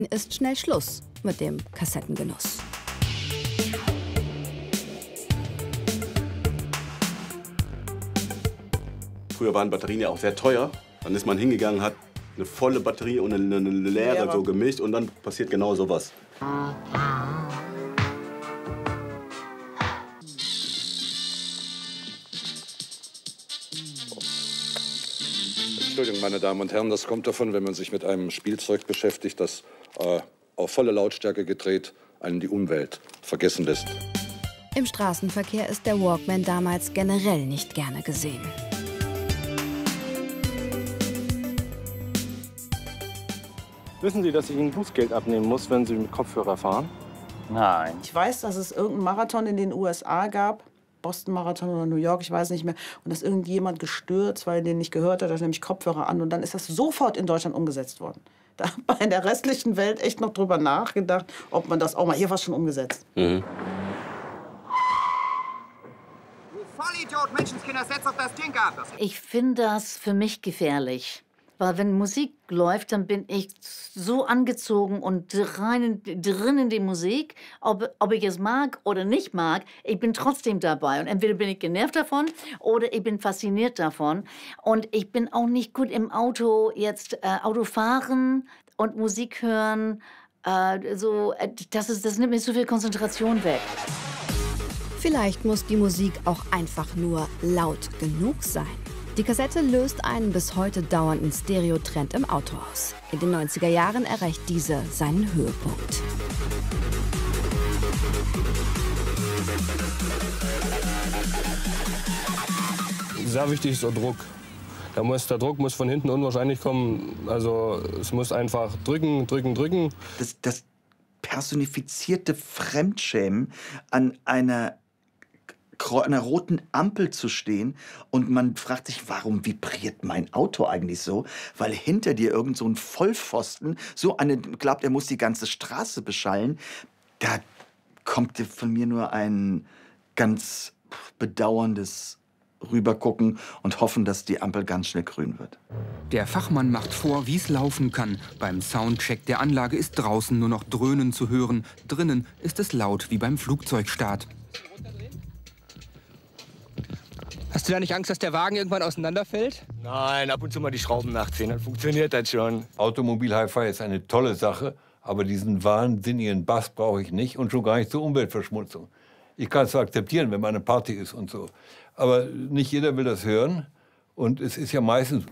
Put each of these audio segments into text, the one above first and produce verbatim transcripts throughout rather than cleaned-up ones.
ist schnell Schluss mit dem Kassettengenuss. Früher waren Batterien ja auch sehr teuer. Dann ist man hingegangen, hat eine volle Batterie und eine, eine leere ja, so gemischt und dann passiert genau sowas. Entschuldigung, meine Damen und Herren, das kommt davon, wenn man sich mit einem Spielzeug beschäftigt, das äh, auf volle Lautstärke gedreht einen die Umwelt vergessen lässt. Im Straßenverkehr ist der Walkman damals generell nicht gerne gesehen. Wissen Sie, dass ich Ihnen Bußgeld abnehmen muss, wenn Sie mit Kopfhörer fahren? Nein. Ich weiß, dass es irgendeinen Marathon in den U S A gab. Boston-Marathon oder New York, ich weiß nicht mehr. Und dass irgendjemand gestürzt, weil er den nicht gehört hat, hat nämlich Kopfhörer an. Und dann ist das sofort in Deutschland umgesetzt worden. Da hat man in der restlichen Welt echt noch drüber nachgedacht, ob man das auch mal... Hier war es schon umgesetzt. Mhm. Du Vollidiot, Menschenskinder, setz auf das Ding ab! Ich finde das für mich gefährlich. Weil wenn Musik läuft, dann bin ich so angezogen und rein, drin in die Musik. Ob, ob ich es mag oder nicht mag, ich bin trotzdem dabei. Und entweder bin ich genervt davon oder ich bin fasziniert davon. Und ich bin auch nicht gut im Auto, jetzt äh, Auto fahren und Musik hören. Äh, so, äh, das, ist, das nimmt mir so viel Konzentration weg. Vielleicht muss die Musik auch einfach nur laut genug sein. Die Kassette löst einen bis heute dauernden Stereotrend im Auto aus. In den neunziger Jahren erreicht diese seinen Höhepunkt. Sehr wichtig ist der Druck. Da muss, der Druck muss von hinten unwahrscheinlich kommen. Also es muss einfach drücken, drücken, drücken. Das, das personifizierte Fremdschämen an einer einer roten Ampel zu stehen und man fragt sich, warum vibriert mein Auto eigentlich so? Weil hinter dir irgend so ein Vollpfosten so eine glaubt, er muss die ganze Straße beschallen. Da kommt von mir nur ein ganz bedauerndes Rübergucken und hoffen, dass die Ampel ganz schnell grün wird. Der Fachmann macht vor, wie es laufen kann. Beim Soundcheck der Anlage ist draußen nur noch Dröhnen zu hören. Drinnen ist es laut wie beim Flugzeugstart. Hast du da nicht Angst, dass der Wagen irgendwann auseinanderfällt? Nein, ab und zu mal die Schrauben nachziehen, dann funktioniert das schon. Automobil-Hi-Fi ist eine tolle Sache, aber diesen wahnsinnigen Bass brauche ich nicht und schon gar nicht zur Umweltverschmutzung. Ich kann es zwar akzeptieren, wenn mal eine Party ist und so, aber nicht jeder will das hören und es ist ja meistens...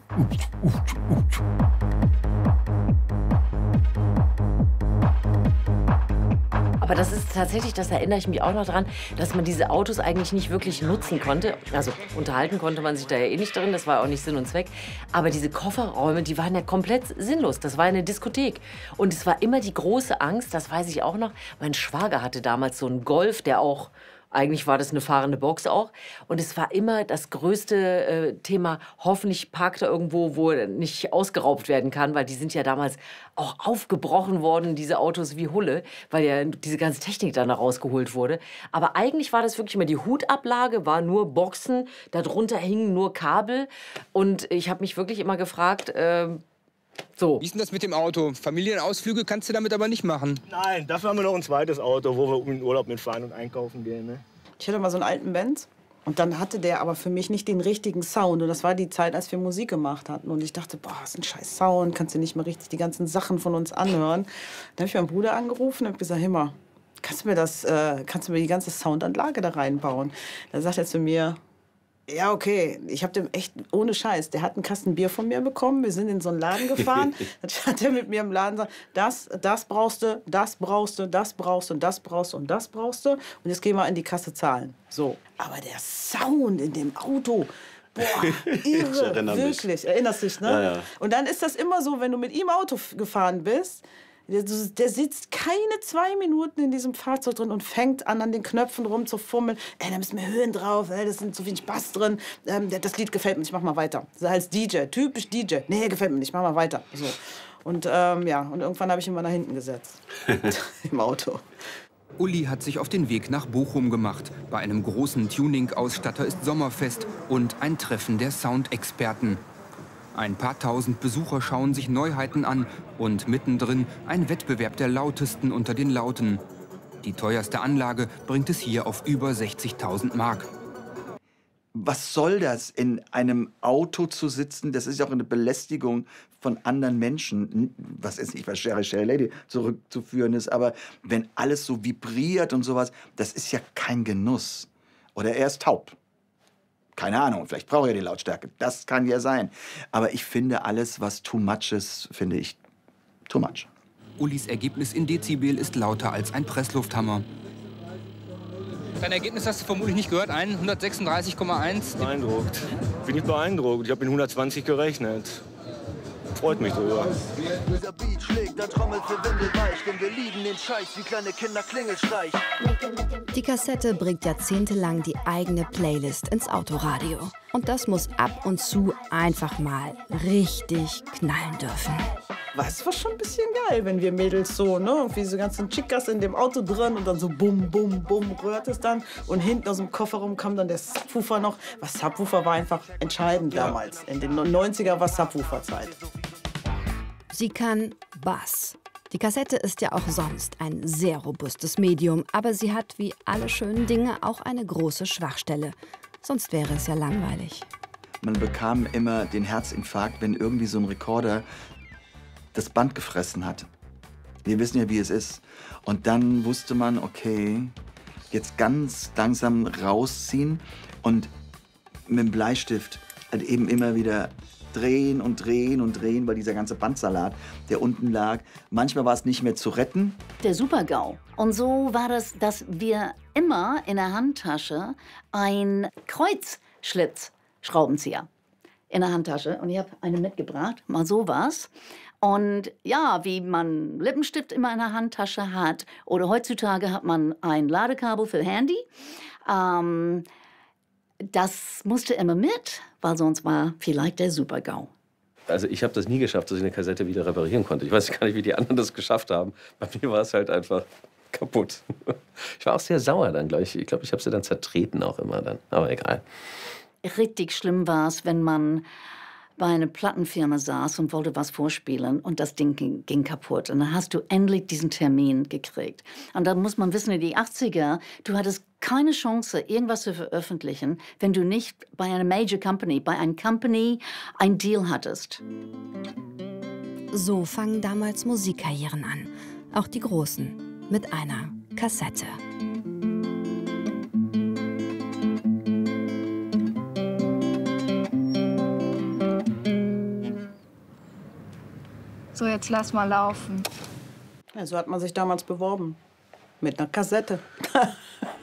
Aber das ist tatsächlich, das erinnere ich mich auch noch daran, dass man diese Autos eigentlich nicht wirklich nutzen konnte. Also unterhalten konnte man sich da ja eh nicht drin, das war auch nicht Sinn und Zweck. Aber diese Kofferräume, die waren ja komplett sinnlos. Das war eine Diskothek. Und es war immer die große Angst, das weiß ich auch noch, mein Schwager hatte damals so einen Golf, der auch... Eigentlich war das eine fahrende Box auch. Und es war immer das größte äh, Thema, hoffentlich parkt er irgendwo, wo er nicht ausgeraubt werden kann, weil die sind ja damals auch aufgebrochen worden, diese Autos wie Hulle, weil ja diese ganze Technik dann rausgeholt wurde. Aber eigentlich war das wirklich immer die Hutablage, war nur Boxen, darunter hingen nur Kabel. Und ich habe mich wirklich immer gefragt, äh, so. Wie ist denn das mit dem Auto? Familienausflüge kannst du damit aber nicht machen. Nein, dafür haben wir noch ein zweites Auto, wo wir in den Urlaub mitfahren und einkaufen gehen. Ne? Ich hatte mal so einen alten Benz. Und dann hatte der aber für mich nicht den richtigen Sound. Und das war die Zeit, als wir Musik gemacht hatten. Und ich dachte, boah, das ist ein scheiß Sound, kannst du nicht mal richtig die ganzen Sachen von uns anhören. Dann habe ich meinen Bruder angerufen und habe gesagt, Himmer, kannst du mir das, äh, kannst du mir die ganze Soundanlage da reinbauen? Da sagt er zu mir, ja, okay, ich habe dem echt, ohne Scheiß, der hat einen Kasten Bier von mir bekommen, wir sind in so einen Laden gefahren, dann stand er mit mir im Laden und sagt, das, das brauchst du, das brauchst du, das brauchst du und das brauchst du und das brauchst du und jetzt gehen wir in die Kasse zahlen. So, aber der Sound in dem Auto, boah, irre, wirklich, mich. Erinnerst dich, ne? Ja, ja. Und dann ist das immer so, wenn du mit ihm Auto gefahren bist, Der, der sitzt keine zwei Minuten in diesem Fahrzeug drin und fängt an, an den Knöpfen rumzufummeln. Ey, da müssen wir Höhen drauf, ey, da sind zu wenig Bass drin. Ähm, das Lied gefällt mir nicht, mach mal weiter. So als D J, typisch D J. Nee, gefällt mir nicht, mach mal weiter. So. Und, ähm, ja, und irgendwann habe ich ihn mal nach hinten gesetzt. Im Auto. Uli hat sich auf den Weg nach Bochum gemacht. Bei einem großen Tuning-Ausstatter ist Sommerfest und ein Treffen der Soundexperten. Ein paar tausend Besucher schauen sich Neuheiten an und mittendrin ein Wettbewerb der Lautesten unter den Lauten. Die teuerste Anlage bringt es hier auf über sechzigtausend Mark. Was soll das, in einem Auto zu sitzen? Das ist ja auch eine Belästigung von anderen Menschen. Was ist nicht, was Sherry Sherry Lady zurückzuführen ist, aber wenn alles so vibriert und sowas, das ist ja kein Genuss. Oder er ist taub. Keine Ahnung, vielleicht braucht er die Lautstärke. Das kann ja sein. Aber ich finde, alles, was too much ist, finde ich too much. Ulis Ergebnis in Dezibel ist lauter als ein Presslufthammer. Dein Ergebnis hast du vermutlich nicht gehört, ein hundertsechsunddreißig Komma eins. Beeindruckt. Bin ich beeindruckt. Ich habe mit hundertzwanzig gerechnet. Freut mich drüber. Dieser Beat schlägt der Trommel für Windelweich, denn wir lieben den Scheiß wie kleine Kinder Klingelstreich. Die Kassette bringt jahrzehntelang die eigene Playlist ins Autoradio. Und das muss ab und zu einfach mal richtig knallen dürfen. Was war schon ein bisschen geil, wenn wir Mädels so, ne, wie so ganzen Chicas in dem Auto drin und dann so bum, bum, bum rührt es dann und hinten aus dem Kofferraum kam dann der Subwoofer noch. Was Subwoofer war einfach entscheidend ja. damals. In den neunziger war Subwoofer-Zeit. Sie kann Bass. Die Kassette ist ja auch sonst ein sehr robustes Medium, aber sie hat wie alle schönen Dinge auch eine große Schwachstelle. Sonst wäre es ja langweilig. Man bekam immer den Herzinfarkt, wenn irgendwie so ein Rekorder das Band gefressen hat. Wir wissen ja, wie es ist. Und dann wusste man, okay, jetzt ganz langsam rausziehen und mit dem Bleistift halt eben immer wieder drehen und drehen und drehen, weil dieser ganze Bandsalat, der unten lag, manchmal war es nicht mehr zu retten. Der Super-GAU. Und so war das, dass wir immer in der Handtasche ein Kreuzschlitzschraubenzieher in der Handtasche. Und ich habe eine mitgebracht, mal sowas. Und ja, wie man Lippenstift immer in der Handtasche hat oder heutzutage hat man ein Ladekabel für Handy. Ähm, das musste immer mit, weil sonst war vielleicht der Super-GAU. Also ich habe das nie geschafft, dass ich eine Kassette wieder reparieren konnte. Ich weiß gar nicht, wie die anderen das geschafft haben. Bei mir war es halt einfach kaputt. Ich war auch sehr sauer dann, glaube ich. Ich glaube, ich habe sie dann zertreten auch immer dann. Aber egal. Richtig schlimm war es, wenn man bei einer Plattenfirma saß und wollte was vorspielen und das Ding ging, ging kaputt. Und dann hast du endlich diesen Termin gekriegt. Und dann muss man wissen, in die achtziger, du hattest keine Chance, irgendwas zu veröffentlichen, wenn du nicht bei einer Major Company, bei einer Company ein Deal hattest. So fangen damals Musikkarrieren an. Auch die großen. Mit einer Kassette. So, jetzt lass mal laufen. Ja, so hat man sich damals beworben. Mit einer Kassette.